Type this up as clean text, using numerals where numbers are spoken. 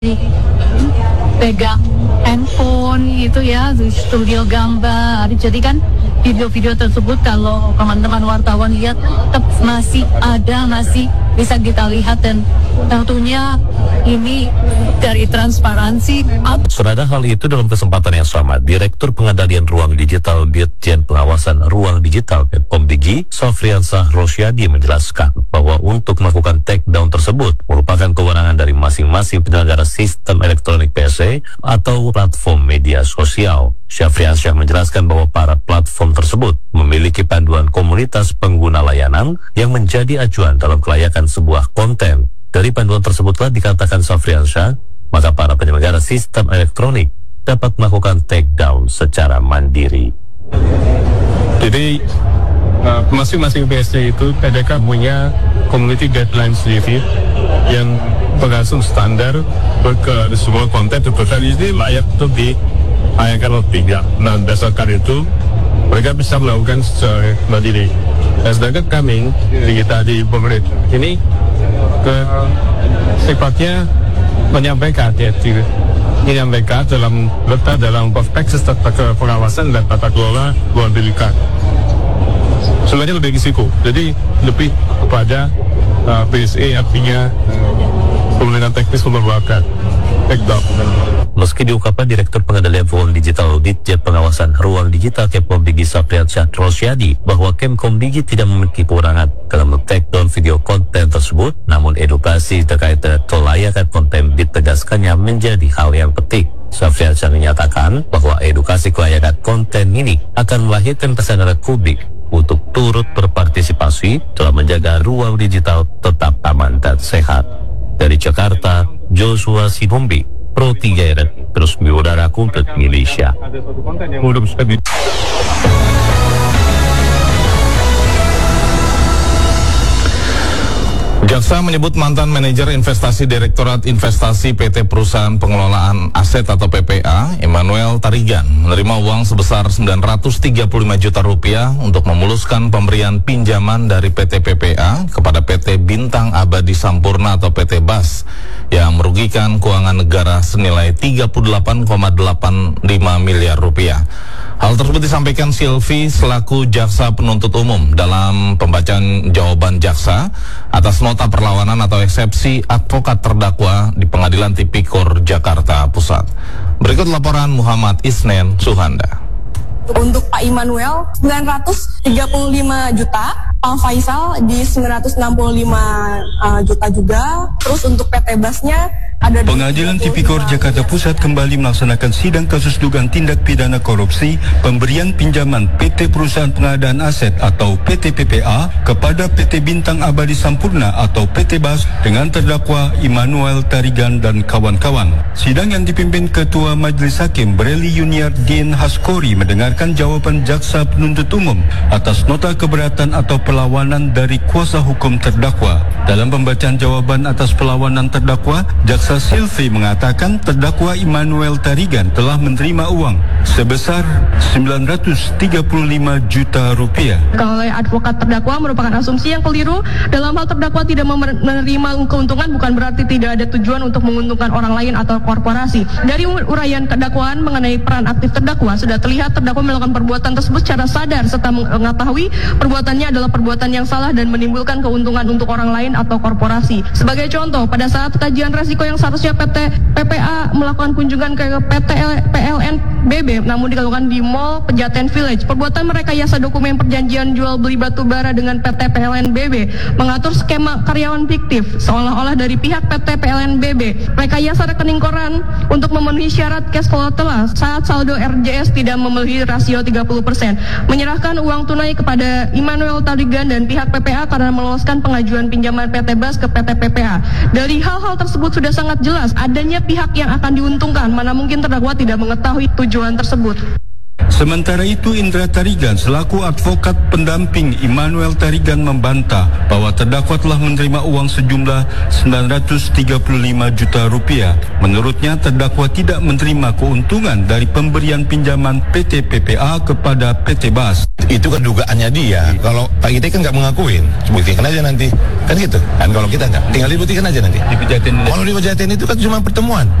pegang handphone gitu ya, di studio gambar. Jadi kan video-video tersebut kalau teman-teman wartawan lihat tetap masih ada, masih bisa kita lihat, dan tentunya ini dari transparansi. Senada hal itu, dalam kesempatan yang sama, Direktur Pengendalian Ruang Digital Ditjen Pengawasan Ruang Digital Kemdigi, Sofriansah Rosyadi, menjelaskan bahwa untuk melakukan takedown tersebut merupakan kewenangan dari masing-masing penyelenggara sistem elektronik PC atau platform media sosial. Syafriansyah menjelaskan bahwa para platform tersebut memiliki panduan komunitas pengguna layanan yang menjadi acuan dalam kelayakan sebuah konten. Dari panduan tersebutlah, dikatakan Syafriansyah, maka para penyelenggara sistem elektronik dapat melakukan takedown secara mandiri. Jadi masing-masing PSC itu PDK punya community guidelines sendiri yang berasal standar bagi semua konten itu layak untuk ditayangkan lebih. Nah, berdasarkan itu mereka bisa melakukan secara mandiri. Dan sedangkan kami kita di pemerintah ini sifatnya menyampaikan dalam letak dalam perspektif tata pengawasan dan tata kelola luar bilik. Sebenarnya lebih risiko, jadi lebih kepada PSE, artinya pemilihan teknis memperbaiki takedown. Meski diungkapkan Direktur Pengendalian Ruang Digital Ditjen Pengawasan Ruang Digital Kemdigi Sofriansah Rosyadi bahwa Kemdigi tidak memiliki kewenangan dalam takedown video konten tersebut, namun edukasi terkait kelayakan konten ditegaskannya menjadi hal yang penting. Sofriansah menyatakan bahwa edukasi kelayakan konten ini akan melahirkan kesadaran publik untuk turut berpartisipasi dalam menjaga ruang digital tetap aman dan sehat. Dari Jakarta, Joshua Sinombi, Pro 3 RT, terus biudara untuk Indonesia. Jaksa menyebut mantan manajer investasi Direktorat Investasi PT Perusahaan Pengelolaan Aset atau PPA, Emmanuel Tarigan, menerima uang sebesar 935 juta rupiah untuk memuluskan pemberian pinjaman dari PT PPA kepada PT Bintang Abadi Sampurna atau PT BAS yang merugikan keuangan negara senilai 38,85 miliar rupiah. Hal tersebut disampaikan Silvi selaku jaksa penuntut umum dalam pembacaan jawaban jaksa atas nota perlawanan atau eksepsi advokat terdakwa di Pengadilan Tipikor Jakarta Pusat. Berikut laporan Muhammad Isnen Suhanda. Untuk Pak Immanuel 935 juta, Pak Faisal di 965 juta juga. Terus untuk PT BAS-nya ada Pengadilan Tipikor Jakarta Pusat kembali melaksanakan sidang kasus dugaan tindak pidana korupsi pemberian pinjaman PT Perusahaan Pengadaan Aset atau PT PPA kepada PT Bintang Abadi Sampurna atau PT BAS dengan terdakwa Immanuel Tarigan dan kawan-kawan. Sidang yang dipimpin Ketua Majelis Hakim Breli Yuniar Din Haskori mendengarkan jawaban jaksa penuntut umum atas nota keberatan atau perlawanan dari kuasa hukum terdakwa. Dalam pembacaan jawaban atas perlawanan terdakwa, jaksa Silvi mengatakan terdakwa Immanuel Tarigan telah menerima uang sebesar 935 juta rupiah. Kalau advokat terdakwa merupakan asumsi yang keliru. Dalam hal terdakwa tidak menerima keuntungan bukan berarti tidak ada tujuan untuk menguntungkan orang lain atau korporasi. Dari uraian dakwaan mengenai peran aktif terdakwa, sudah terlihat terdakwa melakukan perbuatan tersebut secara sadar serta mengetahui perbuatannya adalah perbuatan yang salah dan menimbulkan keuntungan untuk orang lain atau korporasi. Sebagai contoh, pada saat kajian resiko yang seharusnya PT PPA melakukan kunjungan ke PT PLN BB, namun dilakukan di Mall Pejaten Village. Perbuatan merekayasa dokumen perjanjian jual beli batu bara dengan PT PLN BB, mengatur skema karyawan fiktif seolah-olah dari pihak PT PLN BB, rekayasa rekening koran untuk memenuhi syarat cash flow telah saat saldo RJS tidak memenuhi rasio 30%, menyerahkan uang tunai kepada Immanuel Tarigan dan pihak PPA karena meloloskan pengajuan pinjaman PT BAS ke PT PPA. Dari hal-hal tersebut sudah sangat jelas adanya pihak yang akan diuntungkan, mana mungkin terdakwa tidak mengetahui tujuan tersebut. Sementara itu, Indra Tarigan selaku advokat pendamping Immanuel Tarigan membantah bahwa terdakwa telah menerima uang sejumlah 935 juta rupiah. Menurutnya, terdakwa tidak menerima keuntungan dari pemberian pinjaman PT PPA kepada PT BAS. Itu kan dugaannya dia. Kalau Pak Ite kan nggak mengakuin, buktikan aja nanti. Kan gitu. Dan kalau kita nggak, tinggal dibuktikan aja nanti. Kalau di Pejaten itu kan cuma pertemuan.